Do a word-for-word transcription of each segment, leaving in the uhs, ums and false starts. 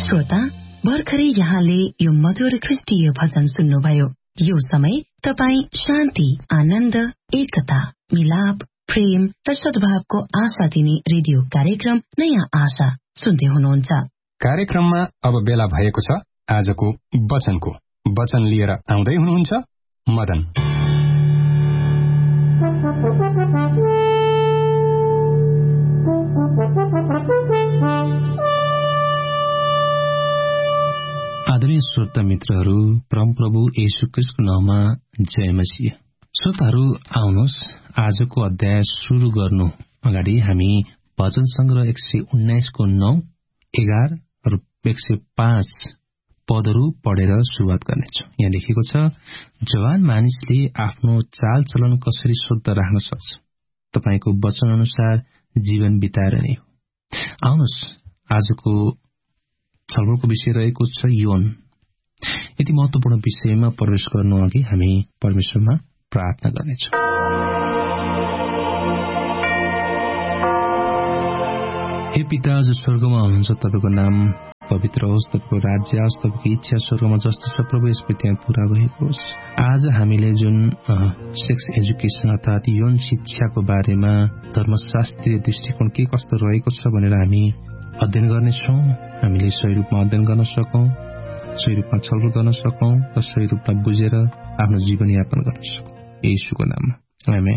श्रोता, भर्खरै यहाँले यो मधुर ख्रिस्टीय भजन सुन्नुभयो। यो समय तपाई शान्ति, आनन्द, एकता, मिलाप, प्रेम र सद्भावको आशा दिने रेडियो कार्यक्रम नयाँ आशा सुन्दै हुनुहुन्छ। कार्यक्रममा अब बेला भएको छ आजको वचनको। वचन लिएर आउँदै हुनुहुन्छ मदन। आदरणीय श्रोता मित्रहरू, परमप्रभु येशू ख्रीष्टको नाममा जय मसीह। श्रोताहरू, आउनुहोस् आजको अध्याय सुरु गर्नु अगाडि हामी भजन संग्रह एक सय उन्नाइसको नौ, एघार र एक सय पाँच पदहरू पढेर सुरुवात गर्नेछौँ। यहाँ लेखेको छ, जवान मानिसले आफ्नो चालचलन कसरी शुद्ध राख्न सक्छ? तपाईको वचन अनुसार जीवन बिताएर नै हो। आउनुहोस् आजको छलफलको विषय रहेको छ यौन। यति महत्वपूर्ण विषयमा प्रवेश गर्नु अघि हामी परमेश्वरमा प्रार्थना गर्नेछौँ। हे पिता जो स्वर्गमा हुनुहुन्छ, तपाईँको नाम पवित्र होस्, तपाईँको राज्य आओस्, तपाईँको इच्छा स्वर्गमा जस्तो छ प्रभु यस पृथ्वीमा पूरा भएको होस्। आज हामीले जुन सेक्स एजुकेसन अर्थात यौन शिक्षाको बारेमा धर्मशास्त्रीय दृष्टिकोण के कस्तो रहेको छ भनेर हामी अध्ययन गर्नेछौँ। हामीले सही रूपमा अध्ययन गर्न सकौँ, सही रूपमा छलफल गर्न सकौँ र सही रूपमा बुझेर आफ्नो जीवनयापन गर्न सकौँ। येशूको नाममा आमेन।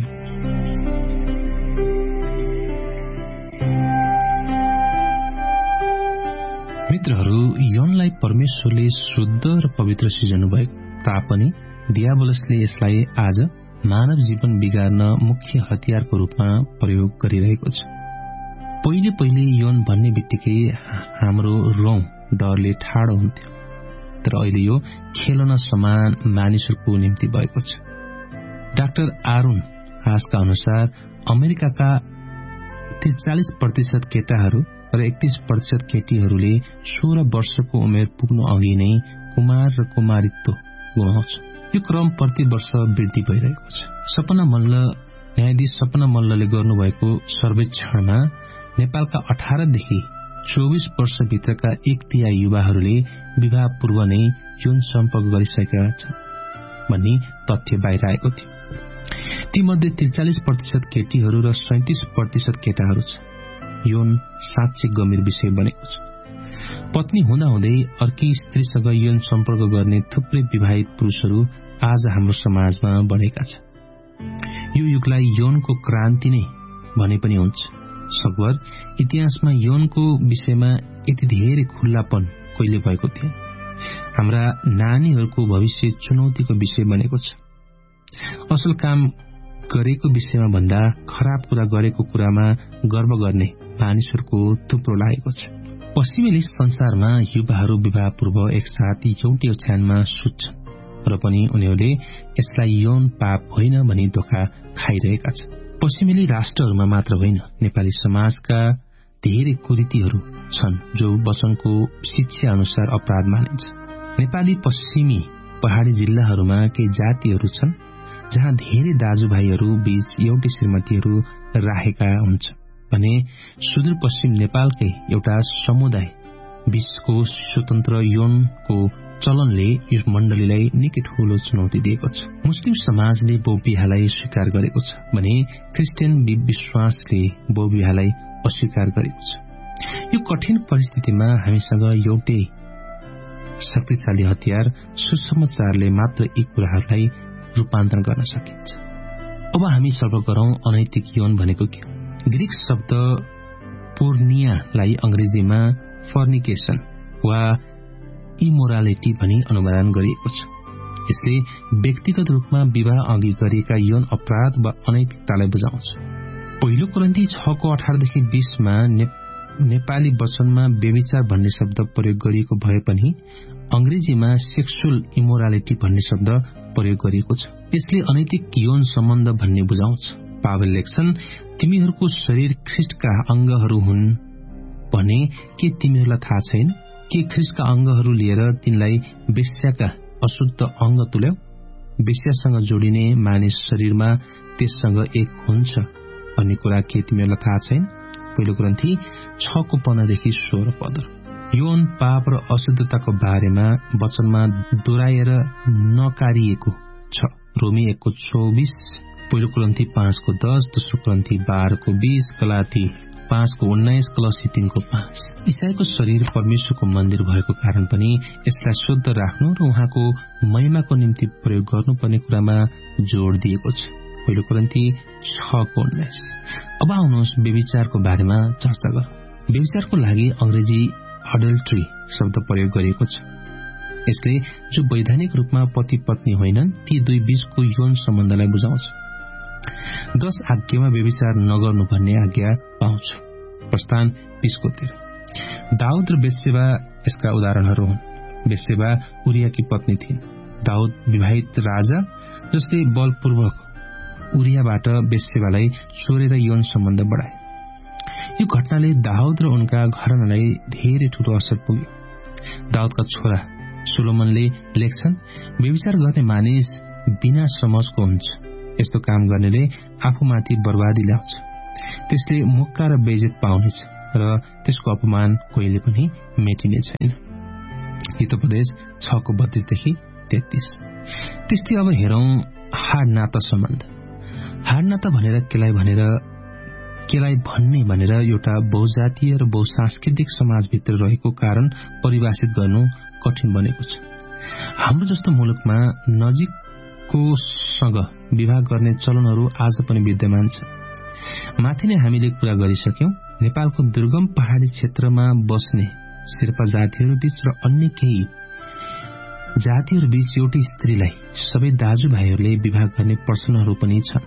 मित्रहरू, यौनलाई परमेश्वरले शुद्ध र पवित्र सृजनु भएको तापनि डियाबोलसले यसलाई आज मानव जीवन बिगार्न मुख्य हतियारको रूपमा प्रयोग गरिरहेको छ। पहिले पहिले यौन भन्ने बित्तिकै हाम्रो रौं डरले ठाडो हुन्थ्यो, तर अहिले यो खेलौना समान मानिसहरूको निम्ति भएको छ। डाक्टर आरुन हासका अनुसार अमेरिकाका त्रिचालिस प्रतिशत केटाहरू र एकतीस प्रतिशत केटीहरूले सोह्र वर्षको उमेर पुग्नु अघि नै कुमार र कुमारित्व गुमाउँछ। यो क्रम प्रति वर्ष वृद्धि भइरहेको छ। सपना मल्ल न्यायाधीश सपना मल्लले गर्नुभएको सर्वेक्षणमा नेपालका अठारदेखि चौबिस वर्षभित्रका एक तिहाई युवाहरूले विवाह पूर्व नै यौन सम्पर्क गरिसकेका छन् भन्ने तथ्य बाहिर आएको थियो। तीमध्ये त्रिचालिस प्रतिशत केटीहरू र सैतिस प्रतिशत केटाहरू छ। यौन साँच्चै गम्भीर विषय बनेको छ। पत्नी हुँदाहुँदै अर्की स्त्रीसँग यौन सम्पर्क गर्ने थुप्रै विवाहित पुरुषहरू आज हाम्रो समाजमा बढेका छन्। यो युगलाई यौनको क्रान्ति नै भने पनि हुन्छ। सकभर इतिहासमा यौनको विषयमा यति धेरै खुल्लापन कहिले भएको थियो। हाम्रा नानीहरूको भविष्य चुनौतीको विषय बनेको छ। असल काम गरेको विषयमा भन्दा खराब कुरा गरेको कुरामा गर्व गर्ने मानिसहरूको थुप्रो लागेको छ। पश्चिमेली संसारमा युवाहरू विवाह पूर्व एकसाथ एउटै ओछ्यानमा सुत्छन् र पनि उनीहरूले यसलाई यौन पाप होइन भनी धोका खाइरहेका छन्। पश्चिमेली राष्ट्रहरूमा मात्र होइन, नेपाली समाजका धेरै कुरीतिहरू छन् जो वचनको शिक्षा अनुसार अपराध मानिन्छ। नेपाली पश्चिमी पहाड़ी जिल्लाहरूमा केही जातिहरू छन् जहाँ धेरै दाजुभाइहरू बीच एउटै श्रीमतीहरू राखेका हुन्छ भने सुदूरपश्चिम नेपालकै एउटा समुदाय बीचको स्वतन्त्र यौनको चलनले यस मण्डलीलाई निकै ठूलो चुनौती दिएको छ। मुस्लिम समाजले बहुविवाहलाई स्वीकार गरेको छ भने क्रिस्चियन विश्वासले बहुविवाहलाई अस्वीकार गरेको छ। यो कठिन परिस्थितिमा हामीसँग एउटै शक्तिशाली हतियार सुसमाचारले मात्र यी कुराहरूलाई रूपान्तरण गर्न सकिन्छ। अब हामी छलफल गरौं अनैतिक यौन भनेको के हो। ग्रीक शब्द पोर्नियालाई अंग्रेजीमा फर्निकेशन वा इमोरालिटी भनी अनुवाद गरिएको छ। यसले व्यक्तिगत रूपमा विवाह अघि गरिएका यौन अपराध वा अनैतिकतालाई बुझाउँछ। पहिलो कोरिन्थी छको अठारदेखि बीसमा ने, नेपाली वचनमा व्यभिचार भन्ने शब्द प्रयोग गरिएको भए पनि अंग्रेजीमा सेक्सुअल इमोरालिटी भन्ने शब्द प्रयोग गरिएको छ। यसले अनैतिक यौन सम्बन्ध भन्ने बुझाउँछ। पावल लेख्छन्, तिमीहरूको शरीर ख्रीष्टका अंगहरू हुन् भने के तिमीहरूलाई थाहा छैन? के ख्रीष्टका अंगहरू लिएर तिनलाई वेश्याका अशुद्ध अंग तुल्याऊ? वेश्यासँग जोडिने मानिस शरीरमा त्यससँग एक हुन्छ भन्ने कुरा के तिमीहरूलाई थाहा छैन? पहिलो कोरिन्थी छको पन्ध्रदेखि सोह्र पद। यौन पाप र अशुद्धताको बारेमा वचनमा दोहोऱ्याएर नकारिएको छ। रोमी एकको चौबिस, पहिलो कुरिन्थी पाँचको दस, दोस्रो कुरिन्थी बाह्रको बीस, गलाती पाँचको उन्नाइस, कलसी तीनको पाँच। ईसाईको शरीर परमेश्वरको मन्दिर भएको कारण पनि यसलाई शुद्ध राख्नु र उहाँको महिमाको निम्ति प्रयोग गर्नुपर्ने कुरामा जोड़ दिएको छ। पहिलो कुरिन्थी छको उन्नाइस। अब आउनुहोस् व्यभिचारको बारेमा चर्चा गरौँ। व्यभिचारको लागि अंग्रेजी अडल्ट्री शब्द प्रयोग गरिएको छ। यसले जो वैधानिक रूपमा पति पत्नी होइनन् ती दुई बीचको यौन सम्बन्धलाई बुझाउँछ। दश आज्ञामा व्यभिचार नगर्नु भन्ने आज्ञा पाउँछ। प्रस्थान बीसको तेह्र। दाउद र बेत्सेबा यसका उदाहरणहरू हुन्। बेत्सेबा उरियाकी पत्नी थिइन्। दाउद विवाहित राजा जसले बलपूर्वक उरियाबाट बेत्सेबालाई चोरेर यौन सम्बन्ध बढाए। यो घटनाले दाउद र उनका घरानालाई धेरै ठूलो असर पुग्यो। दाउदका छोरा सोलोमनले लेख्छन्, व्यभिचार गर्ने मानिस बिना समझको हुन्छ। यस्तो काम गर्नेले आफूमाथि बर्बादी ल्याउँछ। त्यसले मुक्का र बेइज्जत पाउनेछ र त्यसको अपमान कहिले पनि मेटिने छैन। हितोपदेश छको बत्तीसदेखि तेत्तीस। त्यस्तै अब हेरौं हाड नाता सम्बन्ध। हाड नाता भनेर केलाई भनेर केलाई भन्ने भनेर एउटा बहुजातीय र बहुसांस्कृतिक समाजभित्र रहेको कारण परिभाषित गर्नु कठिन बनेको छ। हाम्रो जस्तो मुलुकमा नजिकको सँग विवाह गर्ने चलनहरू आज पनि विद्यमान छ। माथि नै हामीले कुरा गरिसक्यौं, नेपालको दुर्गम पहाड़ी क्षेत्रमा बस्ने शेर्पा जातिहरू बीच र अन्य केही जातिहरू बीच एउटै स्त्रीलाई सबै दाजुभाइहरूले विवाह गर्ने प्रचलनहरू पनि छन्।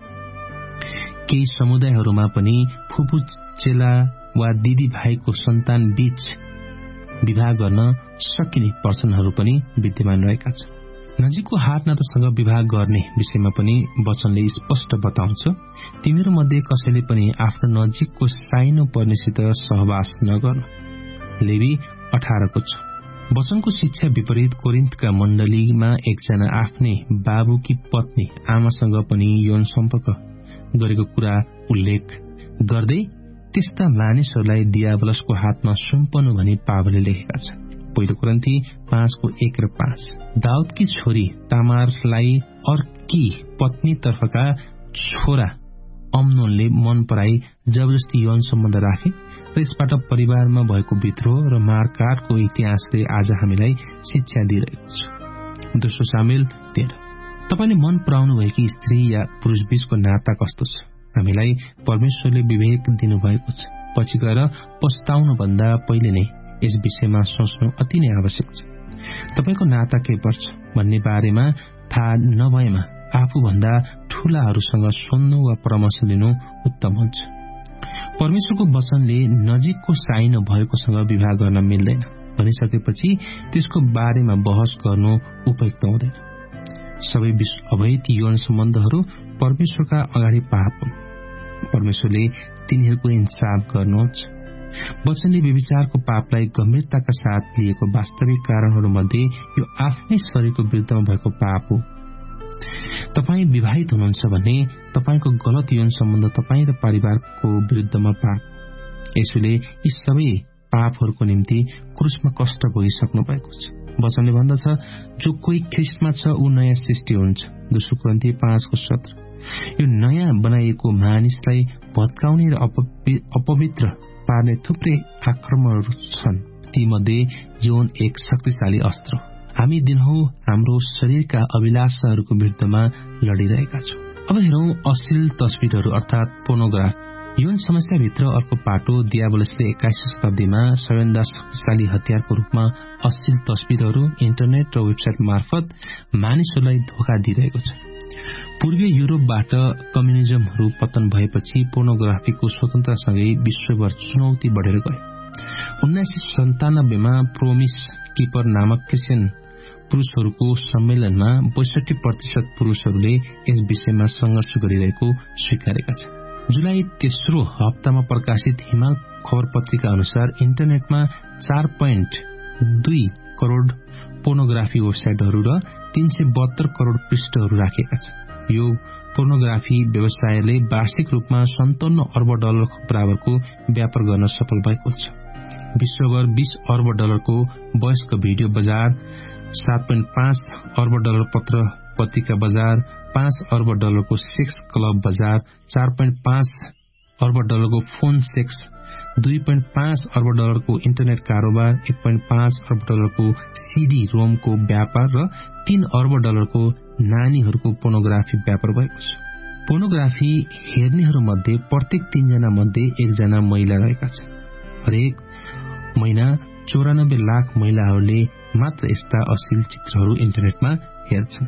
केही समुदायहरूमा पनि फुपू चेला वा दिदी भाइको सन्तान बीच विवाह गर्न सकिने प्रचलनहरू पनि विद्यमान रहेका छन्। नजिकको हात नातासँग विवाह गर्ने विषयमा पनि वचनले स्पष्ट बताउँछ, तिमीहरू मध्ये कसैले पनि आफ्नो नजिकको साइनो पर्नेसित सहवास नगर्नु। लेवी अठारको छ। वचनको शिक्षा विपरीत कोरिन्थका मण्डलीमा एकजना आफ्नै बाबुकी पत्नी आमासँग पनि यौन सम्पर्क गरेको कुरा उल्लेख गर्दै त्यस्ता मानिसहरूलाई दियाबलसको हातमा सुम्पनु भनी पावलले लेखेका छन्। पहिलो कुरिन्थी पाँचको एक र पाँच। दाउदकी छोरी तामारलाई अर्की पत्नी तर्फका छोरा अम्नोनले मन पराई जबरजस्ती यौन सम्बन्ध राखे र यसबाट परिवारमा भएको विद्रोह र मारकाटको इतिहासले आज हामीलाई शिक्षा दिइरहेको छ। दोस्रो सामुएल तेह्र। तपाईले मन पराउनु भएकी स्त्री या पुरुष बीचको नाता कस्तो छ? हामीलाई परमेश्वरले विवेक दिनुभएको छ। पछि गएर पस्ताउनु भन्दा पहिले नै यस विषयमा सोच्नु अति नै आवश्यक छ। तपाईको नाता के पर्छ भन्ने बारेमा थाहा नभएमा आफूभन्दा ठूलाहरूसँग सोध्नु वा परामर्श लिनु उत्तम हुन्छ। परमेश्वरको वचनले नजिकको साइनो भएकोसँग विवाह गर्न मिल्दैन भनिसकेपछि त्यसको बारेमा बहस गर्नु उपयुक्त हुँदैन। सबै अवैध यौन सम्बन्धहरू परमेश्वरका अगाडि पाप हुन्। परमेश्वरले तिनीहरूको इन्साफ गर्नुहुन्छ। वचनले व्यभिचारको पापलाई गम्भीरताका साथ लिएको वास्तविक कारणहरूमध्ये यो आफ्नै शरीरको विरुद्धमा भएको पाप हो। तपाई विवाहित हुनुहुन्छ भने तपाईको गलत यौन सम्बन्ध तपाई र परिवारको विरुद्धमा पाप। यसैले यी सबै पापहरूको निम्ति क्रुसमा कष्ट भोगिसक्नु भएको छ। वचनले भन्दछ, जो कोही ख्रिस्टमा छ ऊ नयाँ सृष्टि हुन्छ। दोस्रो कुरिन्थी पाँचको सत्र। यो नयाँ बनाइएको मानिसलाई भत्काउने र अपवित्र पार्ने थुप्रै आक्रमणहरू छन्। ती मध्ये यौन एक शक्तिशाली अस्त्र। हामी दिनहुँ हाम्रो शरीरका अभिलाषाहरूको विरुद्धमा लडिरहेका छौं। अब हेरौं अश्लील तस्बिरहरू अर्थात पोर्नोग्राफी। यौन समस्याभित्र अर्को पाटो दियाबलसले एक्काइसौं शताब्दीमा सबैभन्दा शक्तिशाली हतियारको रूपमा अश्लील तस्बिरहरू इन्टरनेट र वेबसाइट मार्फत मानिसहरूलाई धोका दिइरहेको छ। पूर्वीय युरोपबाट कम्युनिजमहरू पतन भएपछि पोर्नोग्राफीको स्वतन्त्रतासँगै विश्वभर चुनौती बढेर गयो। उन्नाइस सय सन्तानब्बेमा प्रोमिस किपर नामक क्रिस्चियन पुरुषहरूको सम्मेलनमा बैसठी प्रतिशत पुरुषहरूले यस विषयमा संघर्ष गरिरहेको स्वीकारेका छन्। जुलाई तेस्रो हप्तामा प्रकाशित हिमाल खबर पत्रिका अनुसार इन्टरनेटमा चार पोइन्ट दुई करोड़ पोर्नोग्राफी वेबसाइटहरू र तीन सय बहत्तर करोड़ पृष्ठहरू राखेका छन्। यो पोर्नोग्राफी व्यवसायले वार्षिक रूपमा सन्ताउन्न अर्ब डलरको बराबरको व्यापार गर्न सफल भएको छ। विश्वभर बीस अर्ब डलरको वयस्क भिडियो बजार, सात पोइन्ट पाँच अर्ब डलर पत्र पत्रिका बजार, पाँच अर्ब डलरको सेक्स क्लब बजार, चार पोइन्ट पाँच अर्ब डलरको फोन सेक्स, दुई पोइन्ट पाँच अर्ब डलरको इन्टरनेट कारोबार, एक पोइन्ट पाँच अर्ब डलरको सीडी रोमको व्यापार र तीन अर्ब डलरको नानीहरूको पोर्नोग्राफी व्यापार भएको छ। पोर्नोग्राफी हेर्नेहरूमध्ये प्रत्येक तीनजना मध्ये एकजना महिला रहेका छन्। हरेक महिना चौरानब्बे लाख महिलाहरूले मात्र यस्ता अश्लील चित्रहरू इन्टरनेटमा हेर्छन्।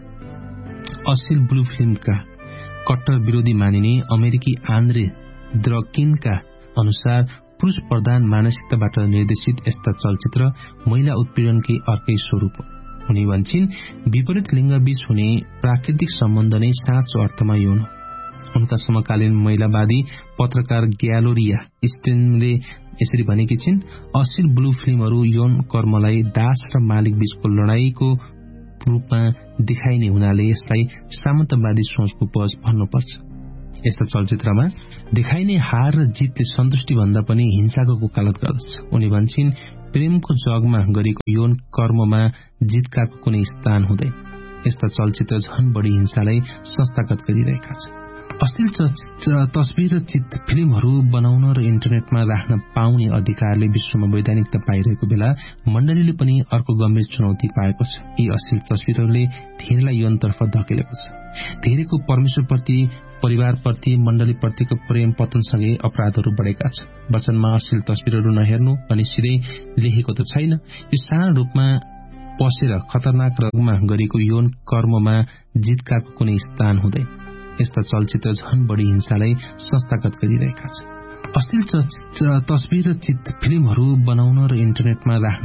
अश्लील ब्लू फिल्मका कट्टर विरोधी मानिने अमेरिकी आन्द्रे द्रकिनका अनुसार पुरुष प्रधान मानसिकताबाट निर्देशित यस्ता चलचित्र महिला उत्पीडनकै अर्कै स्वरूप हो। उनी भन्छन् विपरीत लिङ्गबीच हुने प्राकृतिक सम्बन्ध नै साँचो अर्थमा यौन हो। उनका समकालीन महिलावादी पत्रकार ग्यालोरिया स्टेनले यसरी भनेकी छिन्, अश्लील ब्लू फिल्महरू यौन कर्मलाई दास र मालिक बीचको लडाईँको रूपमा देखाइने हुनाले यसलाई सामन्तवादी सोचको उपज भन्नुपर्छ। यस्ता चलचित्रमा देखाइने हार र जितले सन्तुष्टि भन्दा पनि हिंसाको वकालत गर्दछ। उनी भन्छन् प्रेमको जगमा गरेको यौन कर्ममा जितकाको कुनै स्थान हुँदैन। यस्ता चलचित्र झन बढी हिंसालाई संस्थागत गरिरहेका छन्। अश्लील तस्बिर र चित्र फिल्महरू बनाउन र इन्टरनेटमा राख्न पाउने अधिकारले विश्वमा वैधानिकता पाइरहेको बेला मण्डलीले पनि अर्को गम्भीर चुनौती पाएको छ। यी अश्लील तस्बिरहरूले धेरैलाई यौनतर्फ धकेलेको छ। धेरैको परमेश्वरप्रति, परिवारप्रति, मण्डलीप्रतिको प्रेम पतनसँगै अपराधहरू बढेका छन्। वचनमा अश्लील तस्बिरहरू नहेर्नु अनि सिधै लेखेको त छैन। यो सानो रूपमा पसेर खतरनाक रगमा गरेको यौन कर्ममा जितकाको कुनै स्थान हुँदैन। यस्ता चलचित्र झन बढी हिंसालाई संस्थागत गरिरहेका छन्। अश्लील तस्बिर र चित्र फिल्महरू बनाउन र इन्टरनेटमा राख्न